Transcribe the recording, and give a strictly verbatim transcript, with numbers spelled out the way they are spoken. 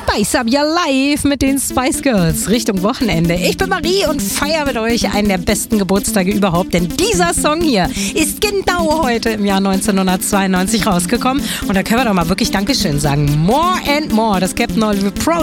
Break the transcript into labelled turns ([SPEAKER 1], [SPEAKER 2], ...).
[SPEAKER 1] Spice Up Your Life mit den Spice Girls Richtung Wochenende. Ich bin Marie und feiere mit euch einen der besten Geburtstage überhaupt, denn dieser Song hier ist genau heute im Jahr neunzehnhundertzweiundneunzig rausgekommen und da können wir doch mal wirklich Dankeschön sagen. More and More, das Captain Oliver Pro